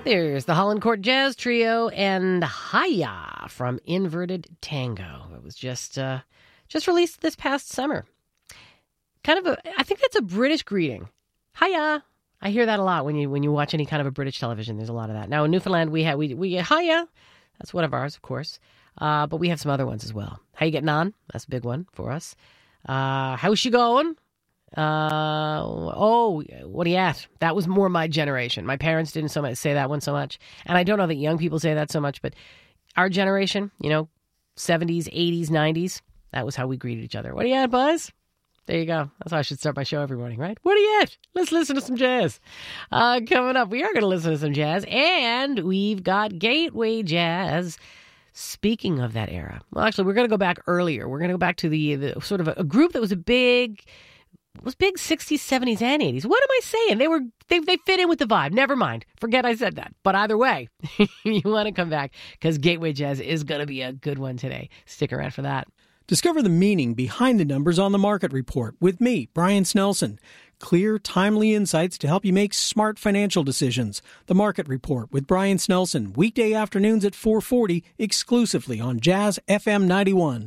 There's the Holland Court Jazz Trio and Hiya from Inverted Tango. It was just released this past summer. I think that's a British greeting. Hiya. I hear that a lot when you watch any kind of a British television. There's a lot of that. Now in Newfoundland we get hiya. That's one of ours, of course. But we have some other ones as well. How you getting on? That's a big one for us. How's she going? What are you at? That was more my generation. My parents didn't so much say that one so much. And I don't know that young people say that so much, but our generation, 70s, 80s, 90s, that was how we greeted each other. What are you at, Buzz? There you go. That's how I should start my show every morning, right? What are you at? Let's listen to some jazz. Coming up, we are going to listen to some jazz, and we've got Gateway Jazz. Speaking of that era, well, actually, we're going to go back earlier. We're going to go back to the sort of a group that was big 60s, 70s, and 80s. What am I saying? They fit in with the vibe. Never mind. Forget I said that. But either way, you want to come back because Gateway Jazz is going to be a good one today. Stick around for that. Discover the meaning behind the numbers on the Market Report with me, Brian Snelson. Clear, timely insights to help you make smart financial decisions. The Market Report with Brian Snelson, weekday afternoons at 4:40, exclusively on Jazz FM 91.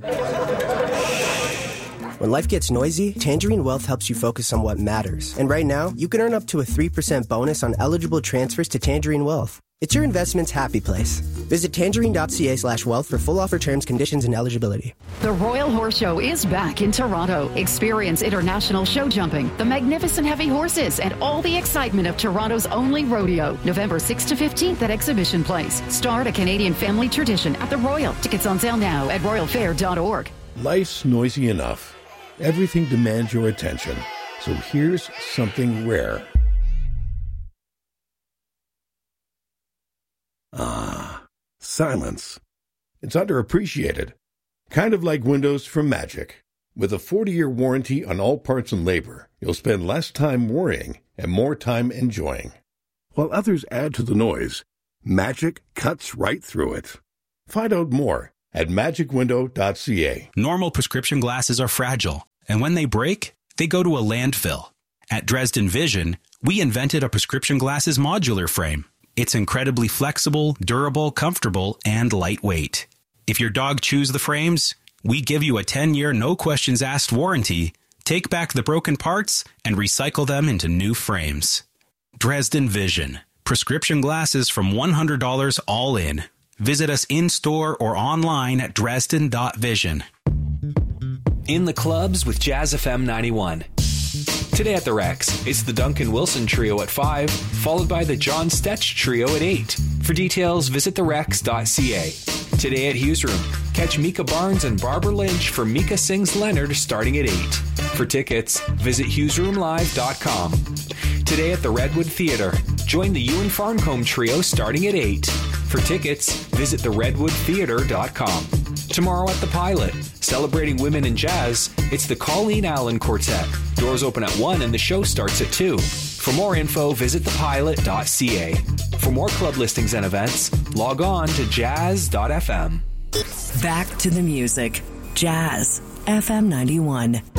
When life gets noisy, Tangerine Wealth helps you focus on what matters. And right now, you can earn up to a 3% bonus on eligible transfers to Tangerine Wealth. It's your investment's happy place. Visit tangerine.ca/wealth for full offer terms, conditions, and eligibility. The Royal Horse Show is back in Toronto. Experience international show jumping, the magnificent heavy horses, and all the excitement of Toronto's only rodeo. November 6th to 15th at Exhibition Place. Start a Canadian family tradition at the Royal. Tickets on sale now at royalfair.org. Life's noisy enough. Everything demands your attention. So here's something rare. Silence. It's underappreciated. Kind of like windows from Magic. With a 40-year warranty on all parts and labor, you'll spend less time worrying and more time enjoying. While others add to the noise, Magic cuts right through it. Find out more at magicwindow.ca. Normal prescription glasses are fragile, and when they break, they go to a landfill. At Dresden Vision, we invented a prescription glasses modular frame. It's incredibly flexible, durable, comfortable, and lightweight. If your dog chews the frames, we give you a 10-year no-questions-asked warranty, take back the broken parts, and recycle them into new frames. Dresden Vision. Prescription glasses from $100 all in. Visit us in-store or online at dresden.vision. In the clubs with Jazz FM 91. Today at the Rex, it's the Duncan Wilson Trio at 5, followed by the John Stetch Trio at 8. For details, visit therex.ca. Today at Hughes Room, catch Mika Barnes and Barbara Lynch for Mika Sings Leonard starting at 8. For tickets, visit hughesroomlive.com. Today at the Redwood Theatre, join the Ewan Farncombe Trio starting at 8. For tickets, visit theredwoodtheatre.com. Tomorrow at the Pilot, celebrating women in jazz, it's the Colleen Allen Quartet. Doors open at 1 and the show starts at 2. For more info, visit thepilot.ca. For more club listings and events, log on to jazz.fm. Back to the music. Jazz FM 91.